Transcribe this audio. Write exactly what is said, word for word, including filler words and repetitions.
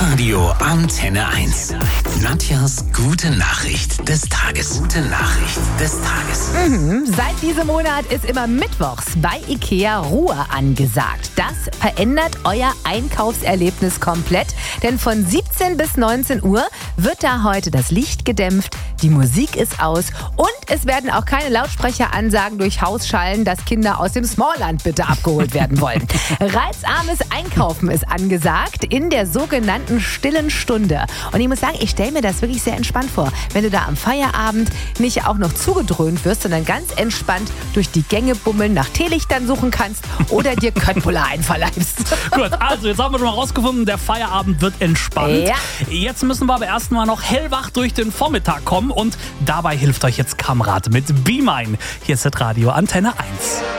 Hitradio Antenne eins. Nadjas gute Nachricht des Tages. Gute Nachricht des Tages. Mhm. Seit diesem Monat ist immer mittwochs bei IKEA Ruhe angesagt. Das verändert euer Einkaufserlebnis komplett. Denn von siebzehn bis neunzehn Uhr wird da heute das Licht gedämpft, die Musik ist aus und es werden auch keine Lautsprecheransagen durch Haus schallen, dass Kinder aus dem Smallland bitte abgeholt werden wollen. Reizarmes Einkaufen ist angesagt in der sogenannten stillen Stunde. Und ich muss sagen, ich stelle mir das wirklich sehr entspannt vor, wenn du da am Feierabend nicht auch noch zugedröhnt wirst, sondern ganz entspannt durch die Gänge bummeln, nach Teelichtern suchen kannst oder dir Köttbullar einverleibst. Gut, also jetzt haben wir schon mal rausgefunden, der Feierabend wird entspannt. Ja. Jetzt müssen wir aber erstmal noch hellwach durch den Vormittag kommen und dabei hilft euch jetzt Kamrat mit Be Mine. Hier ist das Radio Antenne eins.